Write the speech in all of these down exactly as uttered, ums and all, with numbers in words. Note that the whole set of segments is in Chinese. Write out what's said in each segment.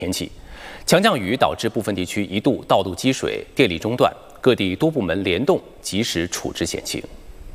天气，强降雨导致部分地区一度道路积水、电力中断，各地多部门联动及时处置险情。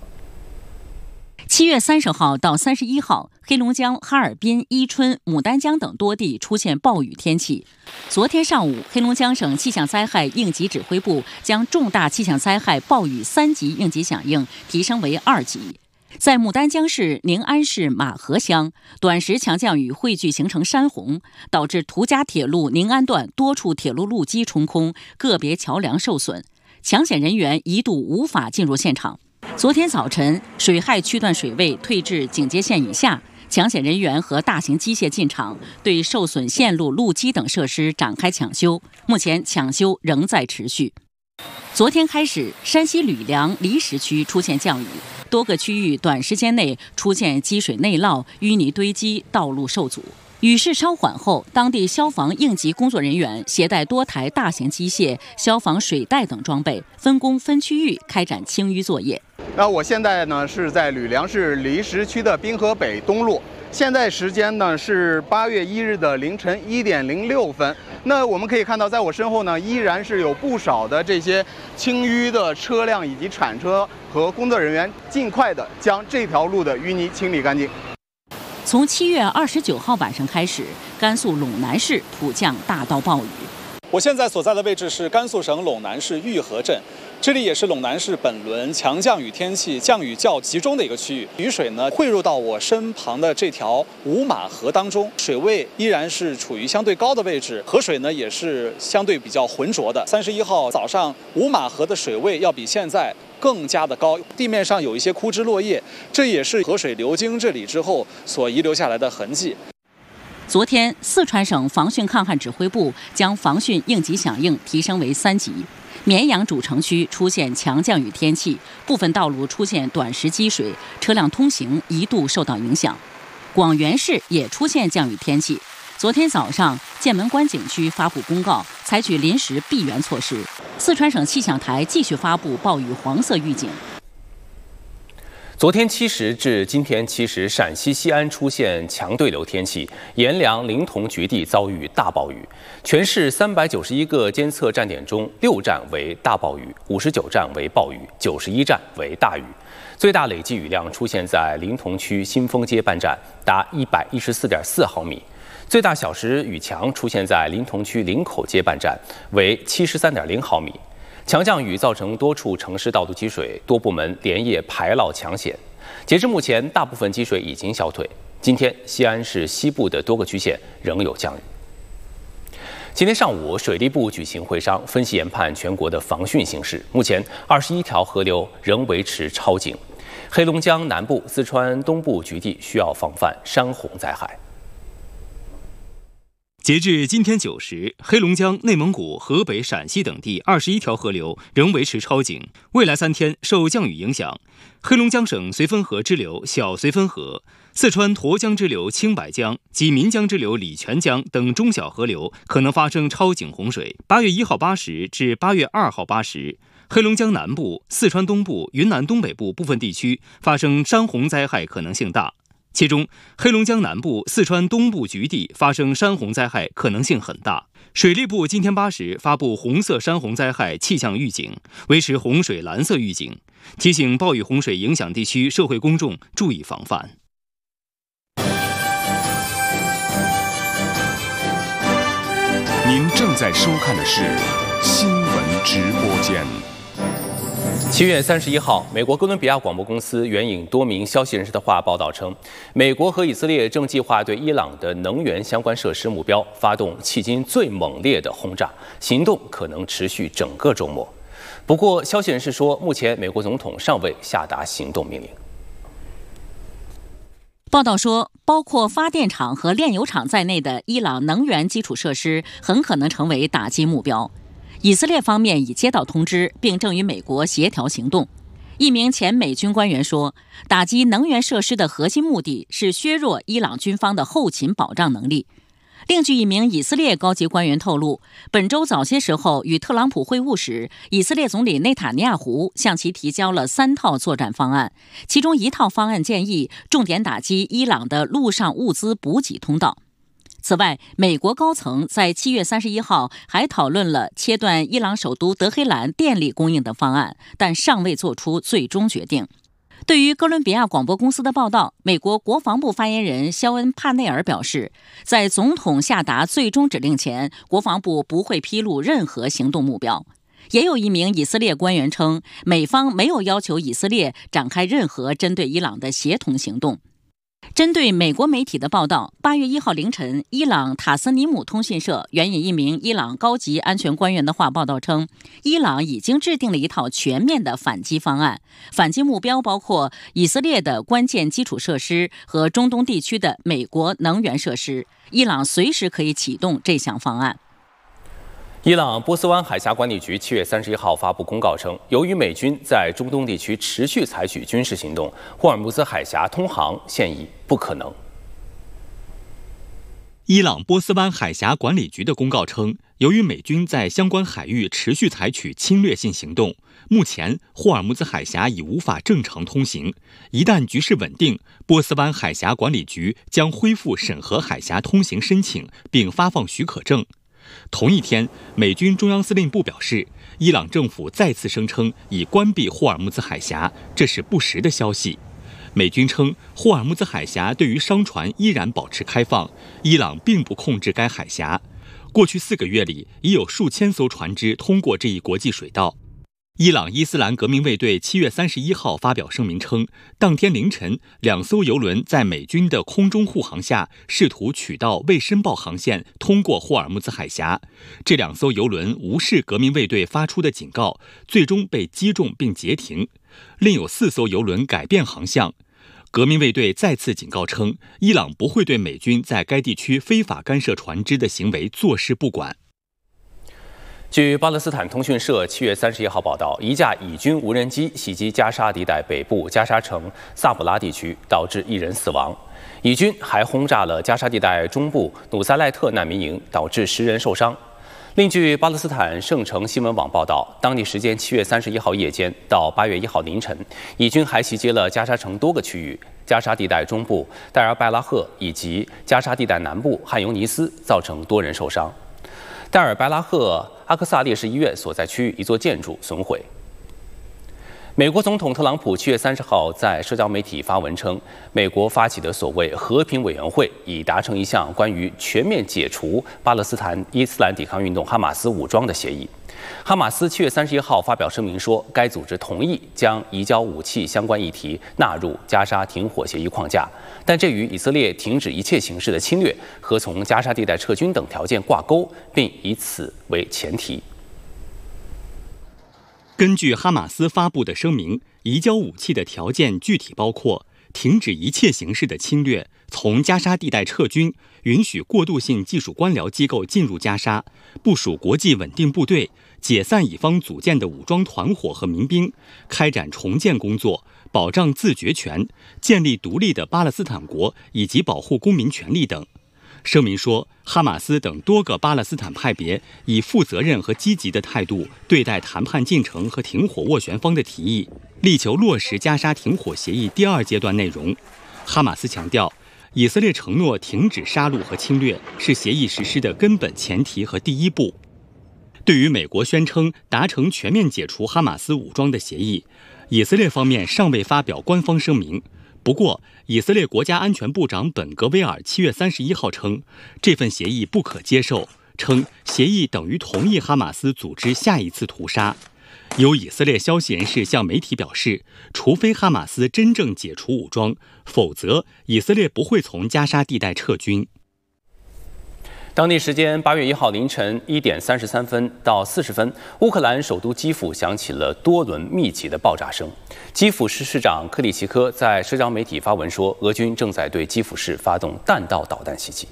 七月三十号到三十一号，黑龙江、哈尔滨、伊春、牡丹江等多地出现暴雨天气。昨天上午，黑龙江省气象灾害应急指挥部将重大气象灾害暴雨三级应急响应提升为二级。在牡丹江市宁安市马河乡，短时强降雨汇聚形成山洪，导致途家铁路宁安段多处铁路路基冲空，个别桥梁受损，抢险人员一度无法进入现场。昨天早晨，水害区段水位退至警戒线以下，抢险人员和大型机械进场，对受损线路、路基等设施展开抢修。目前抢修仍在持续。昨天开始，山西吕梁离石区出现降雨，多个区域短时间内出现积水内涝、淤泥堆积，道路受阻。雨势稍缓后，当地消防应急工作人员携带多台大型机械、消防水带等装备，分工分区域开展清淤作业。 那我现在呢是在吕梁市离石区的滨河北东路，现在时间呢是八月一日的凌晨一点零六分。那我们可以看到，在我身后呢，依然是有不少的这些清淤的车辆以及铲车和工作人员，尽快的将这条路的淤泥清理干净。 从七月二十九号晚上开始，甘肃陇南市普降大到暴雨。 我现在所在的位置是甘肃省陇南市玉河镇，这里也是陇南市本轮强降雨天气降雨较集中的一个区域。雨水呢汇入到我身旁的这条五马河当中，水位依然是处于相对高的位置，河水呢也是相对比较浑浊的。三十一号早上，五马河的水位要比现在更加的高，地面上有一些枯枝落叶，这也是河水流经这里之后所遗留下来的痕迹。 昨天，四川省防汛抗旱指挥部将防汛应急响应提升为三级。绵阳主城区出现强降雨天气，部分道路出现短时积水，车辆通行一度受到影响。广元市也出现降雨天气。昨天早上，剑门关景区发布公告，采取临时闭园措施。四川省气象台继续发布暴雨黄色预警。 昨天七时至今天七时，陕西西安出现强对流天气，阎良、临潼局地遭遇大暴雨。全市三百九十一个监测站点中，六站为大暴雨，五十九站为暴雨，九十一站为大雨。最大累计雨量出现在临潼区新丰街半站，达一百一十四点四毫米。最大小时雨强出现在临潼区林口街半站，为七十三点零毫米。强降雨造成多处城市道路积水，多部门连夜排涝抢险。截至目前，大部分积水已经消退。今天，西安市西部的多个区县仍有降雨。今天上午，水利部举行会商，分析研判全国的防汛形势。目前，二十一条河流仍维持超警，黑龙江南部、四川东部局地需要防范山洪灾害。 截至今天九时，黑龙江、内蒙古、河北、陕西等地二十一条河流仍维持超警。未来三天受降雨影响，黑龙江省绥芬河支流小绥芬河、四川沱江支流青白江及岷江支流礼泉江等中小河流可能发生超警洪水。八月一号八时至八月二号八时，黑龙江南部、四川东部、云南东北部部分地区发生山洪灾害可能性大。其中，黑龙江南部、四川东部局地发生山洪灾害可能性很大。水利部今天八时发布红色山洪灾害气象预警，维持洪水蓝色预警，提醒暴雨洪水影响地区社会公众注意防范。 您正在收看的是新闻直播间。 七月三十一号，美国哥伦比亚广播公司援引多名消息人士的话报道称，美国和以色列正计划对伊朗的能源相关设施目标发动迄今最猛烈的轰炸，行动可能持续整个周末。不过，消息人士说，目前美国总统尚未下达行动命令。 报道说，包括发电厂和炼油厂在内的伊朗能源基础设施很可能成为打击目标。以色列方面已接到通知，并正与美国协调行动。一名前美军官员说，打击能源设施的核心目的是削弱伊朗军方的后勤保障能力。另据一名以色列高级官员透露，本周早些时候与特朗普会晤时，以色列总理内塔尼亚胡向其提交了三套作战方案，其中一套方案建议重点打击伊朗的陆上物资补给通道。 此外，美国高层在七月三十一号还讨论了切断伊朗首都德黑兰电力供应的方案，但尚未做出最终决定。对于哥伦比亚广播公司的报道，美国国防部发言人肖恩·帕内尔表示，在总统下达最终指令前，国防部不会披露任何行动目标。也有一名以色列官员称，美方没有要求以色列展开任何针对伊朗的协同行动。针对美国媒体的报道，八月一号凌晨，伊朗塔斯尼姆通讯社援引一名伊朗高级安全官员的话报道称，伊朗已经制定了一套全面的反击方案，反击目标包括以色列的关键基础设施和中东地区的美国能源设施，伊朗随时可以启动这项方案。 伊朗波斯湾海峡管理局七月三十一号发布公告称，由于美军在中东地区持续采取军事行动，霍尔木兹海峡通航现已不可能。 伊朗波斯湾海峡管理局的公告称，由于美军在相关海域持续采取侵略性行动，目前霍尔木兹海峡已无法正常通行。一旦局势稳定，波斯湾海峡管理局将恢复审核海峡通行申请，并发放许可证。同一天，美军中央司令部表示，伊朗政府再次声称已关闭霍尔木兹海峡，这是不实的消息。美军称，霍尔木兹海峡对于商船依然保持开放，伊朗并不控制该海峡。过去四个月里，已有数千艘船只通过这一国际水道。伊朗伊斯兰革命卫队七月三十一号发表声明称，当天凌晨，两艘油轮在美军的空中护航下，试图取道未申报航线通过霍尔木兹海峡。这两艘油轮无视革命卫队发出的警告，最终被击中并截停。另有四艘油轮改变航向。革命卫队再次警告称，伊朗不会对美军在该地区非法干涉船只的行为坐视不管。 据巴勒斯坦通讯社七月三十一号报道，一架以军无人机袭击加沙地带北部加沙城萨普拉地区，导致一人死亡。以军还轰炸了加沙地带中部努塞赖特难民营，导致十人受伤。另据巴勒斯坦圣城新闻网报道，当地时间七月三十一号夜间到八月一号凌晨，以军还袭击了加沙城多个区域，加沙地带中部戴尔拜拉赫以及加沙地带南部汉尤尼斯，造成多人受伤。戴尔拜拉赫阿克萨烈士医院所在区域一座建筑损毁。美国总统特朗普七月三十号在社交媒体发文称，美国发起的所谓和平委员会已达成一项关于全面解除巴勒斯坦伊斯兰抵抗运动哈马斯武装的协议。哈马斯七月三十一号发表声明说，该组织同意将移交武器相关议题纳入加沙停火协议框架，但这与以色列停止一切形式的侵略和从加沙地带撤军等条件挂钩，并以此为前提。 根据哈马斯发布的声明，移交武器的条件具体包括停止一切形式的侵略，从加沙地带撤军，允许过渡性技术官僚机构进入加沙，部署国际稳定部队，解散以方组建的武装团伙和民兵，开展重建工作，保障自决权，建立独立的巴勒斯坦国，以及保护公民权利等。声明说，哈马斯等多个巴勒斯坦派别以负责任和积极的态度对待谈判进程和停火斡旋方的提议，力求落实加沙停火协议第二阶段内容。哈马斯强调，以色列承诺停止杀戮和侵略是协议实施的根本前提和第一步。对于美国宣称达成全面解除哈马斯武装的协议，以色列方面尚未发表官方声明。不过，以色列国家安全部长本格威尔七月三十一号称，这份协议不可接受，称协议等于同意哈马斯组织下一次屠杀。有以色列消息人士向媒体表示，除非哈马斯真正解除武装，否则以色列不会从加沙地带撤军。 当地时间八月一号凌晨一点三十三分到四十分，乌克兰首都基辅响起了多轮密集的爆炸声。基辅市市长克里奇科在社交媒体发文说，俄军正在对基辅市发动弹道导弹袭击。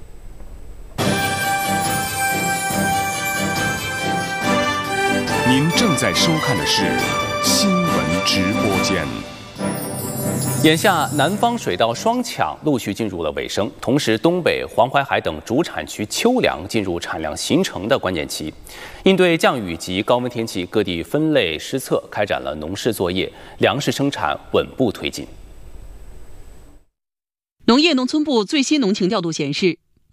您正在收看的是新闻直播间。 眼下，南方水稻双抢陆续进入了尾声，同时东北、黄淮海等主产区秋粮进入产量形成的关键期。应对降雨及高温天气，各地分类施策，开展了农事作业，粮食生产稳步推进。 农业农村部最新农情调度显示，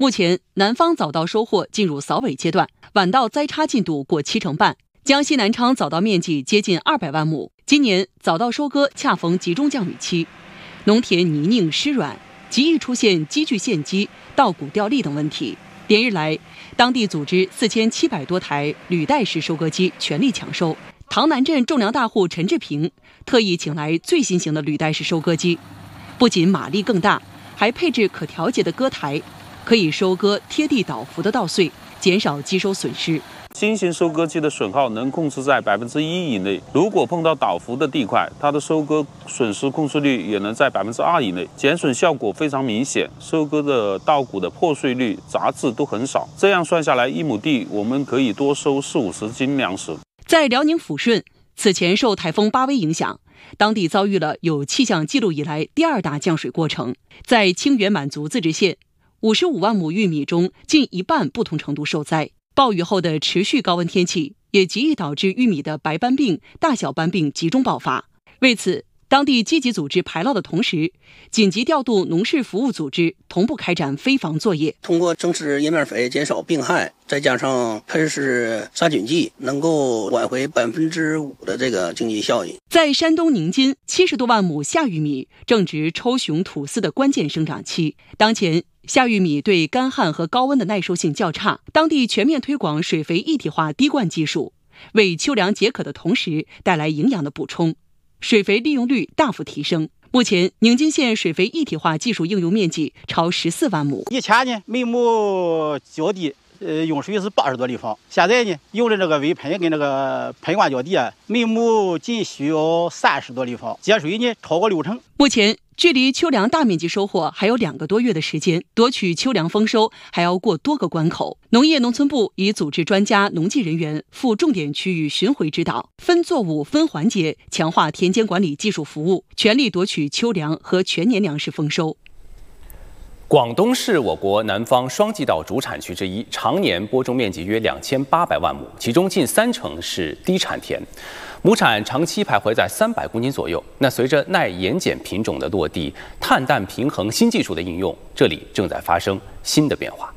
目前南方早稻收获进入扫尾阶段，晚稻栽插进度过七成半。江西南昌早稻面积接近二百万亩，今年早稻收割恰逢集中降雨期，农田泥泞湿软，极易出现机具陷积、稻谷掉粒等问题。连日来，当地组织四千七百多台履带式收割机全力抢收。塘南镇种粮大户陈志平特意请来最新型的履带式收割机，不仅马力更大，还配置可调节的割台，可以收割贴地倒伏的稻穗，减少机收损失。 新型收割机的损耗能控制在百分之一以内，如果碰到倒伏的地块，它的收割损失控制率也能在百分之二以内，减损效果非常明显，收割的稻谷的破碎率、杂质都很少。这样算下来，一亩地我们可以多收四五十斤粮食。在辽宁抚顺，此前受台风巴威影响，当地遭遇了有气象记录以来第二大降水过程。在清源满族自治县，五十五万亩玉米中近一半不同程度受灾。暴雨后的持续高温天气也极易导致玉米的白斑病、大小斑病集中爆发。为此，当地积极组织排涝的同时，紧急调度农事服务组织同步开展飞防作业。 通过增施叶面肥减少病害，再加上喷施杀菌剂，能够挽回百分之五的这个经济效益。 在山东宁津，七十多万亩夏玉米正值抽熊吐丝的关键生长期。当前，夏玉米对干旱和高温的耐受性较差，当地全面推广水肥一体化滴灌技术，为秋粮解渴的同时带来营养的补充，水肥利用率大幅提升。目前，宁津县水肥一体化技术应用面积超十四万亩。 以前呢，每亩浇地呃用水是八十多立方，现在呢，用的这个微喷跟那个喷灌浇地啊，每亩仅需要三十多立方，节水呢超过六成。 目前，距离秋粮大面积收获还有两个多月的时间，夺取秋粮丰收还要过多个关口。农业农村部已组织专家、农技人员赴重点区域巡回指导，分作物、分环节强化田间管理技术服务，全力夺取秋粮和全年粮食丰收。 广东是我国南方双季稻主产区之一，常年播种面积约两千八百万亩，其中近三成是低产田，亩产长期徘徊在三百公斤左右。那随着耐盐碱品种的落地，碳氮平衡新技术的应用，这里正在发生新的变化。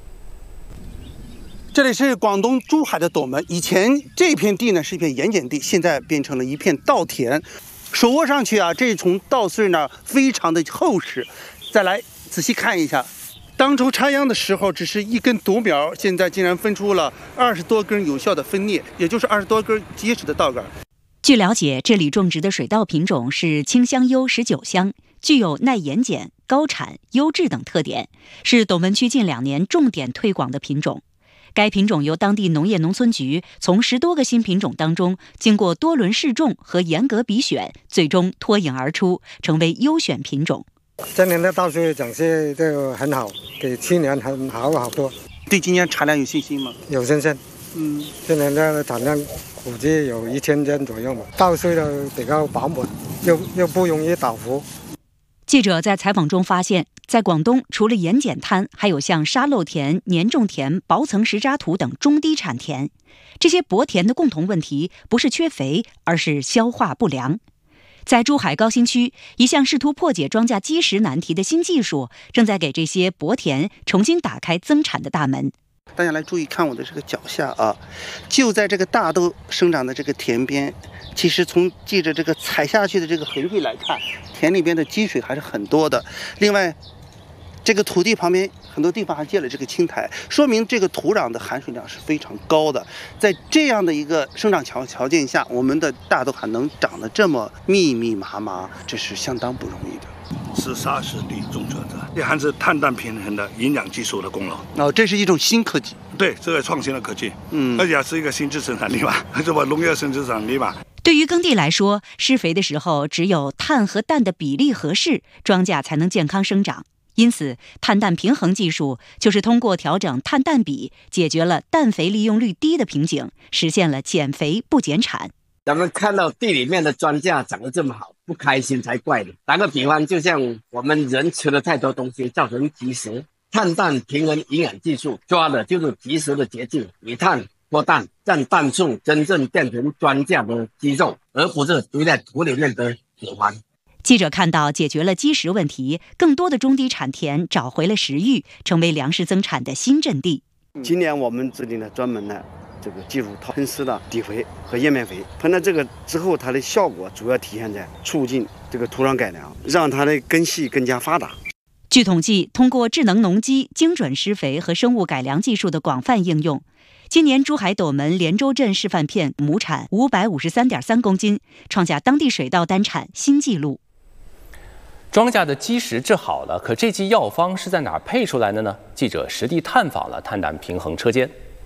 这里是广东珠海的斗门，以前这片地呢是一片盐碱地，现在变成了一片稻田。手握上去啊，这丛稻穗呢非常的厚实。再来仔细看一下，当初插秧的时候只是一根独苗，现在竟然分出了二十多根有效的分蘖，也就是二十多根结实的稻杆。 据了解，这里种植的水稻品种是清香优十九香，具有耐盐碱、高产、优质等特点，是斗门区近两年重点推广的品种。该品种由当地农业农村局从十多个新品种当中经过多轮试种和严格比选，最终脱颖而出，成为优选品种。 今年的稻穗长势就很好，比去年很好好多。 对今年产量有信心吗？ 有信心。嗯，今年的产量估计有一千斤左右吧。稻穗的比较保稳，又又不容易倒伏。 记者在采访中发现，在广东，除了盐碱滩，还有像沙漏田、粘种田、薄层石渣土等中低产田。这些薄田的共同问题不是缺肥，而是消化不良。在珠海高新区，一项试图破解庄稼积食难题的新技术，正在给这些薄田重新打开增产的大门。 大家来注意看我的这个脚下啊，就在这个大豆生长的这个田边，其实从记着这个踩下去的这个痕迹来看，田里边的积水还是很多的。另外，这个土地旁边很多地方还建了这个青苔，说明这个土壤的含水量是非常高的。在这样的一个生长条条件下，我们的大豆还能长得这么密密麻麻，这是相当不容易的。 是砂石地种植的，也还是碳氮平衡的营养技术的功劳。 哦，这是一种新科技。 对，这个创新的科技，嗯，而且是一个新质生产力吧，是吧？农业新质生产力吧。 对于耕地来说，施肥的时候只有碳和氮的比例合适，庄稼才能健康生长。因此，碳氮平衡技术就是通过调整碳氮比，解决了氮肥利用率低的瓶颈，实现了减肥不减产。 咱们看到地里面的庄稼长得这么好，不开心才怪的。打个比方，就像我们人吃了太多东西，造成积食，碳氮平衡营养技术抓的就是积食的捷径，以碳脱氮，让氮素真正变成庄稼的肌肉，而不是堆在土里面的脂肪。 记者看到，解决了积食问题，更多的中低产田找回了食欲，成为粮食增产的新阵地。 今年我们制定了专门的这个技术套喷施的底肥和叶面肥，喷了这个之后，它的效果主要体现在促进这个土壤改良，让它的根系更加发达。 据统计，通过智能农机、精准施肥和生物改良技术的广泛应用，今年珠海斗门连州镇示范片亩产五百五十三点三公斤，创下当地水稻单产新纪录。 庄稼的积食治好了，可这剂药方是在哪儿配出来的呢？记者实地探访了碳氮平衡车间。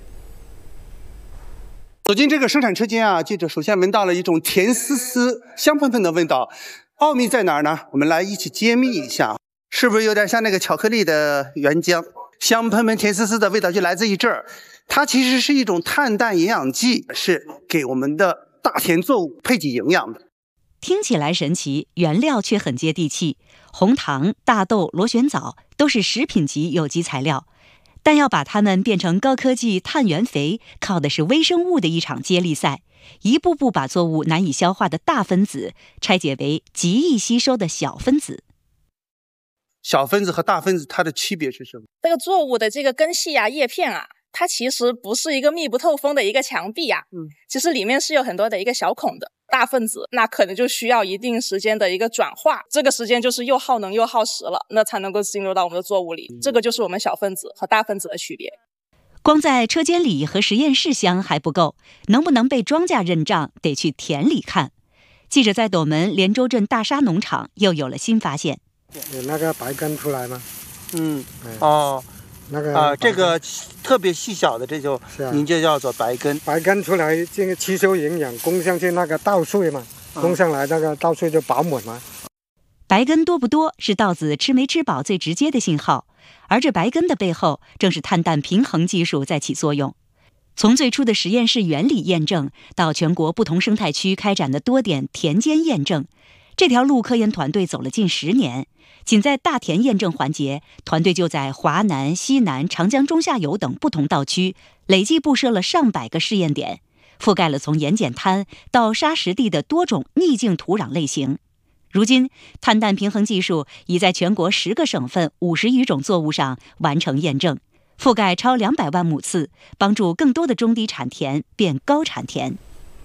走进这个生产车间啊，记者首先闻到了一种甜丝丝、香喷喷的味道。奥秘在哪儿呢？我们来一起揭秘一下，是不是有点像那个巧克力的原浆？香喷喷、甜丝丝的味道就来自于这儿。它其实是一种碳氮营养剂，是给我们的大田作物配给营养的。 听起来神奇，原料却很接地气。红糖、大豆、螺旋藻都是食品级有机材料，但要把它们变成高科技碳源肥，靠的是微生物的一场接力赛，一步步把作物难以消化的大分子拆解为极易吸收的小分子。 小分子和大分子它的区别是什么？ 这个作物的这个根系啊、叶片啊，它其实不是一个密不透风的一个墙壁啊，嗯，其实里面是有很多的一个小孔的。大分子那可能就需要一定时间的一个转化，这个时间就是又耗能又耗时了，那才能够进入到我们的作物里。这个就是我们小分子和大分子的区别。 光在车间里和实验室香还不够，能不能被庄稼认账，得去田里看。记者在斗门连州镇大沙农场又有了新发现。 有那个白根出来吗？ 嗯，哦。那个啊、呃，这个特别细小的，这就您就叫做白根。 白根出来，这个吸收营养，供上去那个稻穗嘛，供上来那个稻穗就饱满嘛。 白根多不多是稻子吃没吃饱最直接的信号，而这白根的背后，正是碳氮平衡技术在起作用。从最初的实验室原理验证，到全国不同生态区开展的多点田间验证，这条路科研团队走了近十年。仅在大田验证环节，团队就在华南、西南、长江中下游等不同稻区累计布设了上百个试验点，覆盖了从盐碱滩到沙石地的多种逆境土壤类型。如今，碳氮平衡技术已在全国十个省份五十余种作物上完成验证，覆盖超两百万亩次，帮助更多的中低产田变高产田。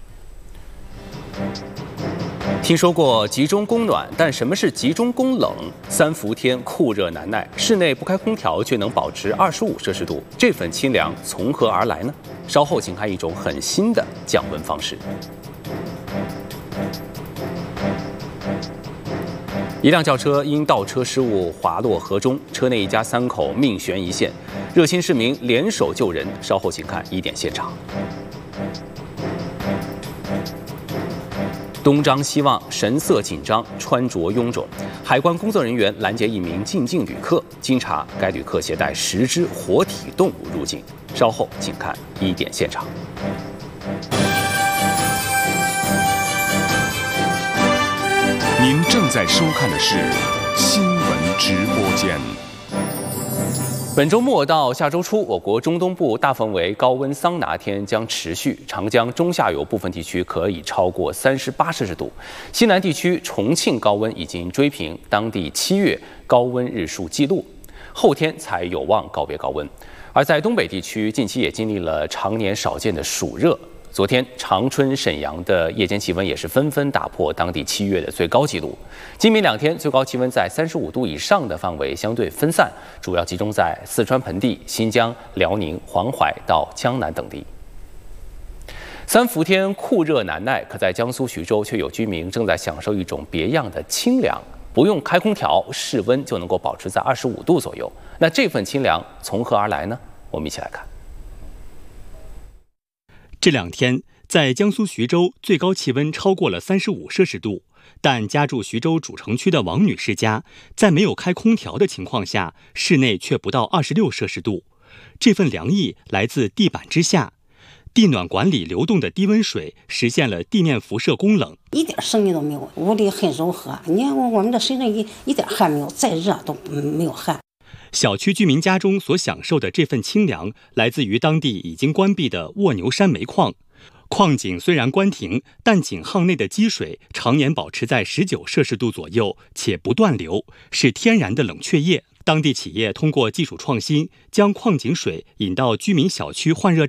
听说过集中供暖，但什么是集中供冷？三伏天酷热难耐，室内不开空调却能保持二十五摄氏度，这份清凉从何而来呢？稍后请看一种很新的降温方式。一辆轿车因倒车失误滑落河中，车内一家三口命悬一线，热心市民联手救人。稍后请看一点现场。东张西望，神色紧张，穿着臃肿。海关工作人员拦截一名进境旅客，经查该旅客携带十只活体动物入境。稍后请看一点现场。 您正在收看的是新闻直播间。 本周末到下周初，我国中东部大范围高温桑拿天将持续，长江中下游部分地区可以超过三十八摄氏度，西南地区重庆高温已经追平当地七月高温日数记录，后天才有望告别高温。而在东北地区，近期也经历了常年少见的暑热。昨天，长春、沈阳的夜间气温也是纷纷打破当地七月的最高纪录。今明两天，最高气温在三十五度以上的范围相对分散，主要集中在四川盆地、新疆、辽宁、黄淮到江南等地。三伏天酷热难耐，可在江苏徐州却有居民正在享受一种别样的清凉，不用开空调，室温就能够保持在二十五度左右。那这份清凉从何而来呢？我们一起来看。 这两天，在江苏徐州，最高气温超过了三十五摄氏度，但家住徐州主城区的王女士家，在没有开空调的情况下，室内却不到二十六摄氏度。这份凉意来自地板之下，地暖管里流动的低温水实现了地面辐射供冷， 一点声音都没有，屋里很柔和。你看我们的身上一一点汗没有，再热都没有汗。 小区居民家中所享受的这份清凉，来自于当地已经关闭的卧牛山煤矿。 矿井虽然关停，但井巷内的积水常年保持在十九摄氏度左右，且不断流，是天然的冷却液。当地企业通过技术创新，将矿井水引到居民小区换热站。